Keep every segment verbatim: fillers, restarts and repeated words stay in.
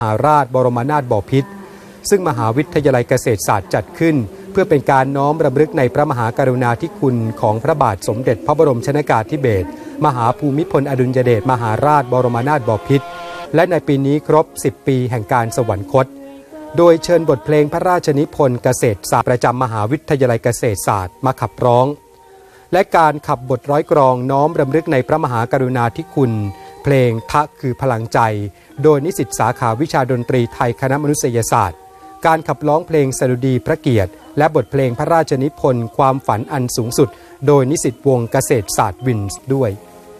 มหาราชบรมนาถบพิตรซึ่งมหาวิทยาลัยเกษตรศาสตร์จัดขึ้นเพื่อเป็นการน้อมรำลึกในพระมหากรุณาธิคุณของพระบาทสมเด็จพระบรมชนกาธิเบศรมหาภูมิพลอดุลยเดชมหาราชบรมนาถบพิตรและในปีนี้ครบสิบปีแห่งการสวรรคตโดยเชิญบทเพลงพระราชนิพนธ์เกษตรศาสตร์ประจำมหาวิทยาลัยเกษตรศาสตร์มาขับร้องและการขับบทร้อยกรองน้อมรำลึกในพระมหากรุณาธิคุณเพลงทะคือพลังใจโดยนิสิตสาขาวิชาดนตรีไทยคณะมนุษยศาสตร์การขับร้องเพลงสดุดีพระเกียรติและบทเพลงพระราชนิพนธ์ความฝันอันสูงสุดโดยนิสิตวงเกษตรศาสตร์วินส์ด้วย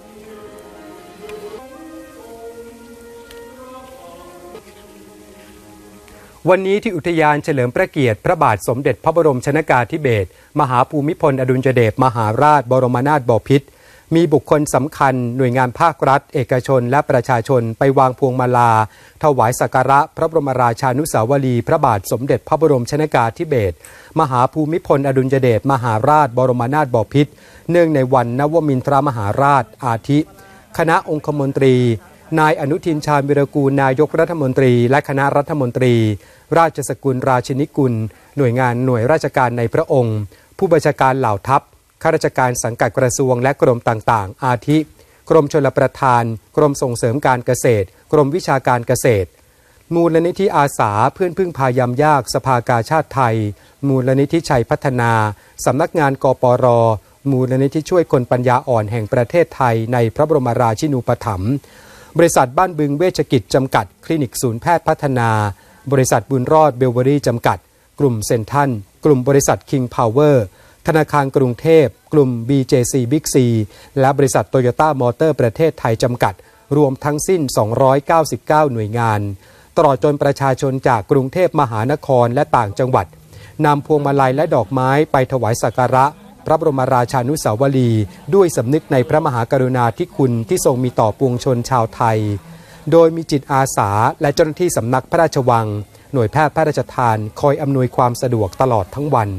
วันนี้ที่อุทยานเฉลิมพระเกียรติพระบาทสมเด็จพระบรมชนกาธิเบศรมหาภูมิพลอดุลยเดชมหาราชบรมนาถบพิตรมีบุคคลสำคัญหน่วยงานภาครัฐเอกชนและประชาชนไปวางพวงมาลาถวายสักการะพระบรมราชานุสาวรีย์พระบาทสมเด็จพระบรมชนกาธิเบศรมหาภูมิพลอดุลยเดชมหาราชบรมนาถบพิตรเนื่องในวันนวมินทรมหาราชอาทิคณะองคมนตรีนายอนุทินชาญวิรากูลนายกรัฐมนตรีและคณะรัฐมนตรีราชสกุลราชินีกุลหน่วยงานหน่วยราชการในพระองค์ผู้บัญชาการเหล่าทัพข้าราชการสังกัดกระทรวงและกรมต่างๆอาทิกรมชลประทานกรมส่งเสริมการเกษตรกรมวิชาการเกษตรมูลนิธิอาสาเพื่อนพึ่งพายามยากสภากาชาติไทยมูลนิธิชัยพัฒนาสำนักงานกปรมูลนิธิช่วยคนปัญญาอ่อนแห่งประเทศไทยในพระบรมราชินูปถัมภ์บริษัทบ้านบึงเวชกิจจำกัดคลินิกศูนย์แพทย์พัฒนาบริษัทบุญรอดเบลเวอรี่จำกัดกลุ่มเซ็นทรัลกลุ่มบริษัท King Power ธนาคารกรุงเทพกลุ่ม บี เจ ซี Big C และบริษัทโตโยต้ามอเตอร์ประเทศไทยจำกัดรวมทั้งสิ้นสองร้อยเก้าสิบเก้าหน่วยงานตลอดจนประชาชนจากกรุงเทพมหานครและต่างจังหวัดนำพวงมาลัยและดอกไม้ไปถวายสักการะพระบรมราชานุสาวรีย์ด้วยสำนึกในพระมหากรุณาธิคุณที่ทรงมีต่อปวงชนชาวไทยโดยมีจิตอาสาและเจ้าหน้าที่สำนักพระราชวังหน่วยแพทย์พระราชทานคอยอำนวยความสะดวกตลอดทั้งวัน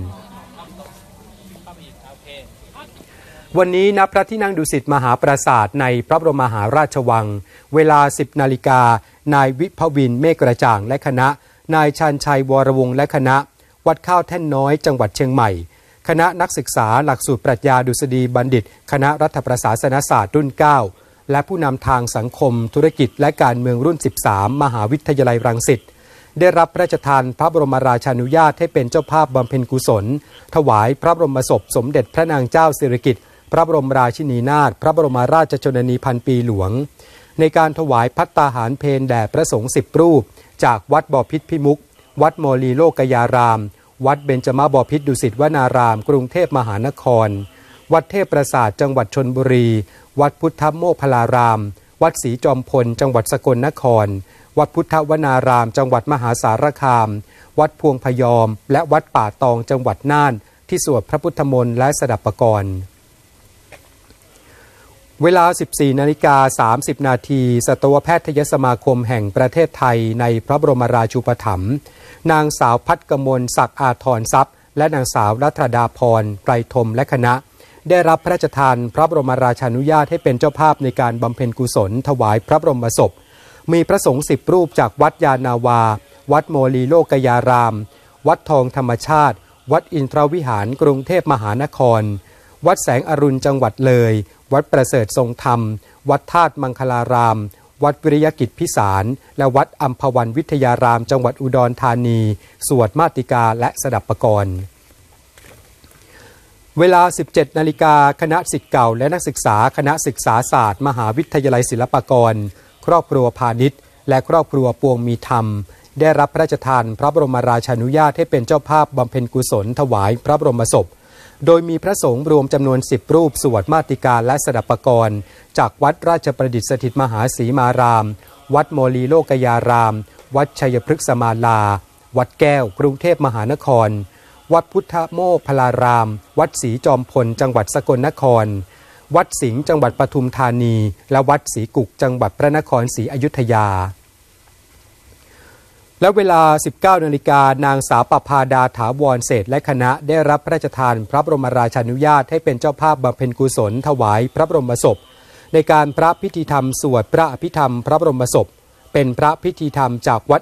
วันนี้ณพระที่นั่งดุสิตมหาปราสาทในพระบรมมหาราชวังเวลา สิบนาฬิกานายวิภวินเมฆกระจ่างและคณะนายชาญชัยวรวงศ์และคณะวัดข้าวแท่นน้อยจังหวัดเชียงใหม่คณะนักศึกษาหลักสูตรปรัชญาดุษฎีบัณฑิตคณะรัฐประศาสนศาสตร์รุ่นเก้าและผู้นำทางสังคมธุรกิจและการเมืองรุ่นสิบสามมหาวิทยาลัยรังสิตได้รับพระราชทานพระบรมราชานุญาตให้เป็นเจ้าภาพบำเพ็ญกุศลถวายพระบรมศพสมเด็จพระนางเจ้าสิริกิติ์พระบรมราชินีนาถพระบรมราชชนนีพันปีหลวงในการถวายภัตตาหารเพลแด่พระสงฆ์สิบรูปจากวัดบ่อพิษพิมุขวัดโมลีโลกยารามวัดเบญจมาบพิตรดุสิตวนารามกรุงเทพมหานครวัดเทพประสาทจังหวัดชลบุรีวัดพุทธโมคคลารามวัดศรีจอมพลจังหวัดสกลนครวัดพุทธวนารามจังหวัดมหาสารคามวัดพวงพยอมและวัดป่าตองจังหวัดน่านที่สวดพระพุทธมนต์และสดับปกรณ์เวลา สิบสี่นาฬิกาสามสิบนาทีสัตวแพทยสมาคมแห่งประเทศไทยในพระบรมราชูปถัมภ์นางสาวพัฒกมลศักดิ์อาทรทรัพย์และนางสาวรัตดาพรไกรธมและคณะได้รับพระราชทานพระบรมราชานุญาตให้เป็นเจ้าภาพในการบำเพ็ญกุศลถวายพระบรมศพมีพระสงฆ์สิบรูปจากวัดยานาวาวัดโมลีโลกยารามวัดทองธรรมชาติวัดอินทรวิหารกรุงเทพมหานครวัดแสงอรุณจังหวัดเลยวัดประเสริฐทรงธรรมวัดธาตุมังคลารามวัดวิริยกิจพิสารและวัดอัมพวันวิทยารามจังหวัดอุดรธานีสวดมาติกาและสดับปกรณ์เวลา สิบเจ็ดนาฬิกาคณะศิษย์เก่าและนักศึกษาคณะศึกษาศาสตร์มหาวิทยาลัยศิลปากรครอบครัวพาณิชย์และครอบครัวปวงมีธรรมได้รับพระราชทานพระบรมราชานุญาตให้เป็นเจ้าภาพบำเพ็ญกุศลถวายพระบรมศพโดยมีพระสงฆ์รวมจำนวนสิบรูปสวดมาติกาและสดับปกรณ์จากวัดราชประดิษฐ์สถิตมหาศรีมารามวัดโมลีโลกยารามวัดชัยพฤกษมาลาวัดแก้วกรุงเทพมหานครวัดพุทธโมคคลารามวัดศรีจอมพลจังหวัดสกลนครวัดสิงห์จังหวัดปทุมธานีและวัดศรีกุกจังหวัดพระนครศรีอยุธยาและเวลา สิบเก้านาฬิกานางสาวปภาดาถาวรเศรษฐ์และคณะได้รับพระราชทานพระบรมราชานุญาตให้เป็นเจ้าภาพบำเพ็ญกุศลถวายพระบรมศพในการพระพิธีธรรมสวดพระอภิธรรมพระบรมศพเป็นพระพิธีธรรมจากวัด